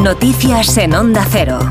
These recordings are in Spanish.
Noticias en Onda Cero.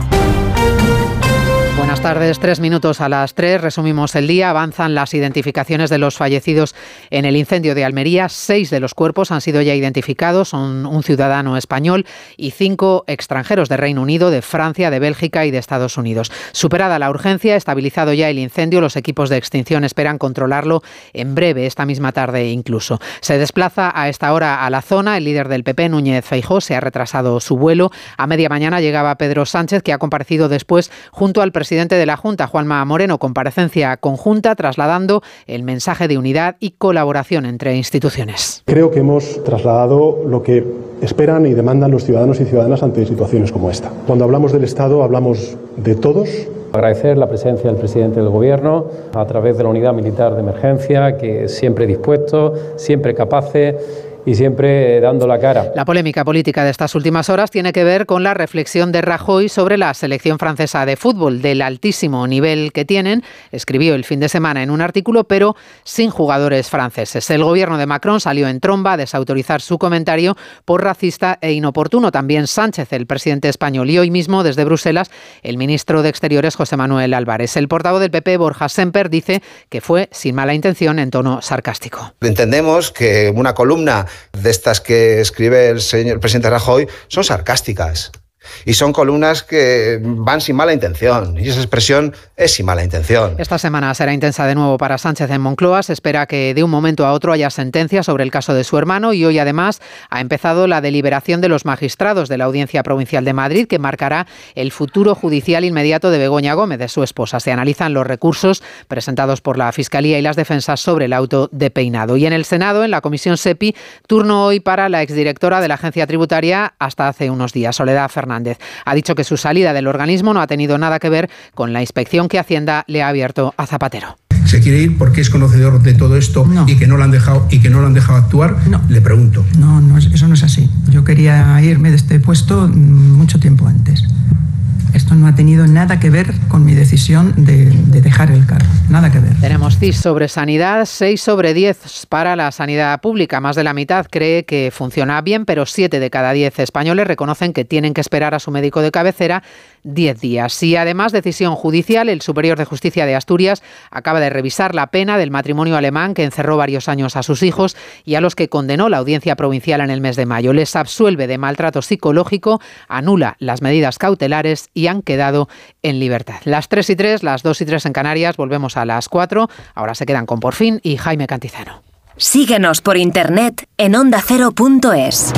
Buenas tardes, 3 minutos a las 3, resumimos el día. Avanzan las identificaciones de los fallecidos en el incendio de Almería. 6 de los cuerpos han sido ya identificados, son un ciudadano español y 5 extranjeros de Reino Unido, de Francia, de Bélgica y de Estados Unidos. Superada la urgencia, estabilizado ya el incendio, los equipos de extinción esperan controlarlo en breve, esta misma tarde incluso. Se desplaza a esta hora a la zona el líder del PP, Núñez Feijóo, se ha retrasado su vuelo. A media mañana llegaba Pedro Sánchez, que ha comparecido después junto al presidente de la Junta, Juanma Moreno, comparecencia conjunta trasladando el mensaje de unidad y colaboración entre instituciones. Creo que hemos trasladado lo que esperan y demandan los ciudadanos y ciudadanas ante situaciones como esta. Cuando hablamos del Estado hablamos de todos. Agradecer la presencia del presidente del Gobierno a través de la Unidad Militar de Emergencia, que siempre dispuesto, siempre capaces y siempre dando la cara. La polémica política de estas últimas horas tiene que ver con la reflexión de Rajoy sobre la selección francesa de fútbol, del altísimo nivel que tienen. Escribió el fin de semana en un artículo, pero sin jugadores franceses. El gobierno de Macron salió en tromba a desautorizar su comentario por racista e inoportuno. También Sánchez, el presidente español, y hoy mismo desde Bruselas el ministro de Exteriores, José Manuel Álvarez. El portavoz del PP, Borja Semper, dice que fue sin mala intención, en tono sarcástico. Entendemos que una columna de estas que escribe el presidente Rajoy son sarcásticas y son columnas que van sin mala intención, y esa expresión es sin mala intención. Esta semana será intensa de nuevo para Sánchez en Moncloa. Se espera que de un momento a otro haya sentencia sobre el caso de su hermano, y hoy además ha empezado la deliberación de los magistrados de la Audiencia Provincial de Madrid, que marcará el futuro judicial inmediato de Begoña Gómez, de su esposa. Se analizan los recursos presentados por la Fiscalía y las defensas sobre el auto de Peinado. Y en el Senado, en la Comisión SEPI, turno hoy para la exdirectora de la Agencia Tributaria hasta hace unos días, Soledad Fernández. Ha dicho que su salida del organismo no ha tenido nada que ver con la inspección que Hacienda le ha abierto a Zapatero. ¿Se quiere ir porque es conocedor de todo esto? No. y que no lo han dejado actuar? No. Le pregunto. No, eso no es así. Yo quería irme de este puesto mucho tiempo antes. Esto no ha tenido nada que ver con mi decisión de dejar el cargo. Nada que ver. Tenemos CIS sobre sanidad, 6 sobre 10 para la sanidad pública. Más de la mitad cree que funciona bien, pero 7 de cada 10 españoles reconocen que tienen que esperar a su médico de cabecera 10 días. Y además, decisión judicial, el Superior de Justicia de Asturias acaba de revisar la pena del matrimonio alemán que encerró varios años a sus hijos y a los que condenó la Audiencia Provincial en el mes de mayo. Les absuelve de maltrato psicológico, anula las medidas cautelares y han quedado en libertad. Las 3 y 3, las 2 y 3 en Canarias, volvemos a las 4. Ahora se quedan con Por Fin y Jaime Cantizano. Síguenos por internet en ondacero.es.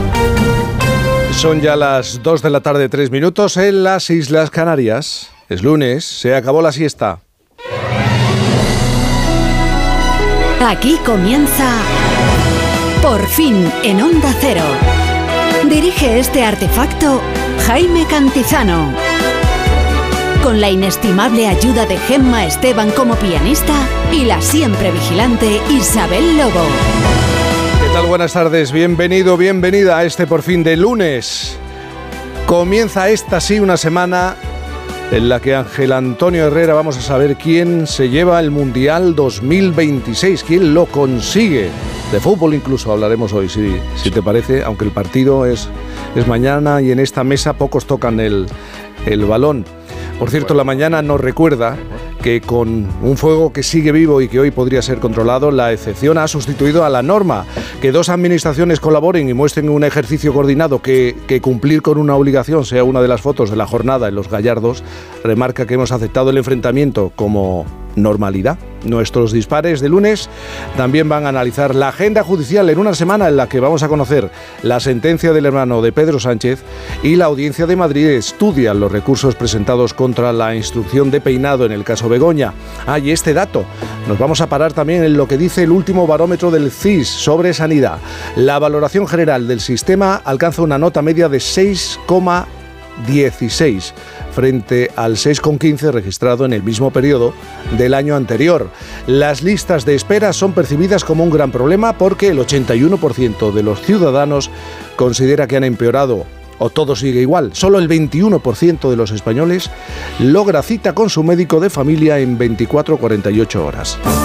Son ya las 2 de la tarde, 3 minutos en las Islas Canarias. Es lunes, se acabó la siesta. Aquí comienza Por Fin en Onda Cero. Dirige este artefacto Jaime Cantizano. Con la inestimable ayuda de Gemma Esteban como pianista y la siempre vigilante Isabel Lobo. ¿Qué tal? Buenas tardes, bienvenido, bienvenida a este Por Fin de lunes. Comienza esta sí una semana en la que Ángel Antonio Herrera vamos a saber quién se lleva el Mundial 2026, quién lo consigue. De fútbol incluso hablaremos hoy, si te parece, aunque el partido es mañana y en esta mesa pocos tocan el balón. Por cierto, la mañana nos recuerda que con un fuego que sigue vivo y que hoy podría ser controlado, la excepción ha sustituido a la norma. Que 2 administraciones colaboren y muestren un ejercicio coordinado, que cumplir con una obligación sea una de las fotos de la jornada en Los Gallardos, remarca que hemos aceptado el enfrentamiento como normalidad. Nuestros dispares de lunes también van a analizar la agenda judicial en una semana en la que vamos a conocer la sentencia del hermano de Pedro Sánchez y la Audiencia de Madrid estudia los recursos presentados contra la instrucción de Peinado en el caso Begoña. Y este dato, nos vamos a parar también en lo que dice el último barómetro del CIS sobre sanidad. La valoración general del sistema alcanza una nota media de 6,16 frente al 6,15 registrado en el mismo periodo del año anterior. Las listas de espera son percibidas como un gran problema porque el 81% de los ciudadanos considera que han empeorado o todo sigue igual. Solo el 21% de los españoles logra cita con su médico de familia en 24 o 48 horas.